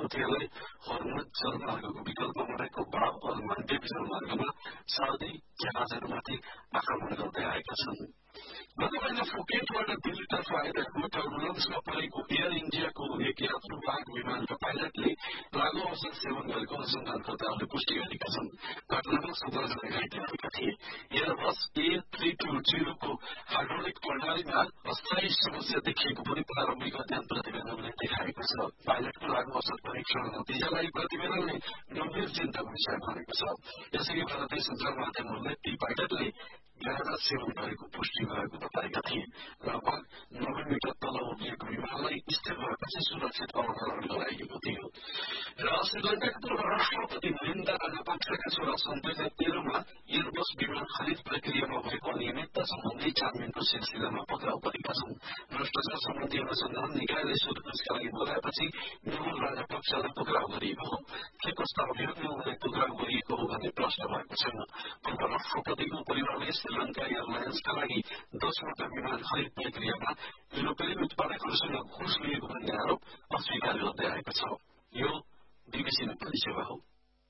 हुथीहरूलाई हर्मुज जलमार्गको विकल्प बनाएको बाब अल मन्डेब जलमार्गमा साउदी जहाजहरूमाथि आक्रमण गर्दै आएका छन्। गत महिना फुकेटबाट दिल्लीतर्फ आइरहेको टर्बुलेन्समा परेको एयर इण्डियाको एक यात्रुवाहक विमानका पाइलटले लागू औषध सेवन गरेको अनुसन्धानकर्ताहरूले पुष्टि गरेका छन्। घटनामा 17 जना घाइते भएका थिए। एयरबस A320 को हाइड्रोलिक प्रणालीमा अस्थायी समस्या देखिएको पनि प्रारम्भिक अध्ययन प्रतिवेदनले देखाएको छ। पाइलटको लागू औषध परीक्षण नतिजालाई प्रतिवेदनले गम्भीर चिन्ताको विषय भनेको छ। यसअघि भारतीय सञ्चार माध्यमहरूले ती पाइलटले गाँजा सेवन गरेको पुष्टि भएको बताएका थिए। लगभग 90 मिटर तल उभिएको विमानलाई स्थिर भएपछि सुरक्षित अवतरण गराइएको थियो। र श्रीलंकाका पूर्व राष्ट्रपति महिन्दा राजापक्षका छोरा सन् 2013 मा एयरबस विमान खरिद प्रक्रियामा भएको अनियमितता सम्बन्धी छानबिनको सिलसिलामा पक्राउ परेका छन्। भ्रष्टाचार सम्बन्धी अनुसन्धान निकायले सोधपुछका लागि बोलाएपछि नवल राजापक्षलाई पक्राउ गरिएको हो। के कस्ता अभियोगमा उनलाई पक्राउ गरिएको हो भन्ने प्रश्न भएको छैन। पूर्व राष्ट्रपतिको परिवारले श्रीलंका एयरलाइन्सका लागि 10 वटा विमान खरिद प्रक्रियामा युरोपेली उत्पादकहरूसँग घुस लिएको भन्ने आरोप अस्वीकार गर्दै आएको छ। यो बीबीसी नेपाली सेवा हो।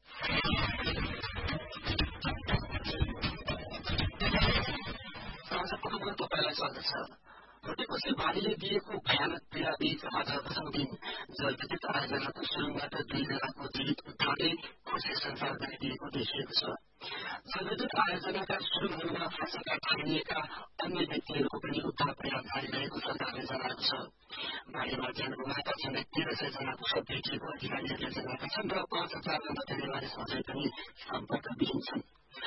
तपाईँलाई स्वागत छ। घटेपछि बाढीले दिएको भयानक पीडाबीच आज प्रथम दिन जलविद्युत आयोजनाको सुरुङबाट 2 जनाको जीवित उद्धारले खुशी संचार गरिदिएको देखिएको छ। जलविद्युत आयोजनाका सुरुङहरूमा फँसेका ठानिएका अन्य व्यक्तिहरूको पनि उद्धार प्रयास जारी रहेको सरकारले जनाएको छ। बाढीमा ज्यान गुमाएका झण्डै 1300 जनाको शव भेटिएको अधिकारीहरूले जनाएका छन् र 5000 भन्दा धेरै मानिस अझै पनि सम्पर्कविहीन छन्।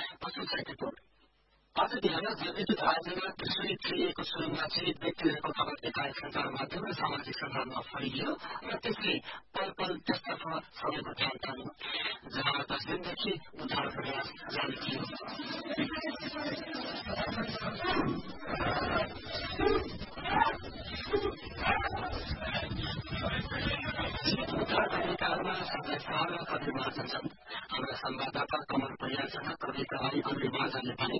आज बिहान जलविद्युत आयोजना त्रिशुली 3A को सुरुङमा जीवित व्यक्तिहरूको खबर एकाएक सञ्चार माध्यम र सामाजिक सञ्जालमा फैलियो र त्यसले पल पल त्यसतर्फ सबैको ध्यान तान्यो। जहाँ 10 दिनदेखि उद्धार प्रयास जारी थियो। जीवित उद्धार गर्नेकाहरूमा सञ्जय शाह र कवीर महाजन छन्। हाम्रा संवाददाता कमल परियारसँग कवि कवाई कवीर महाजनले भने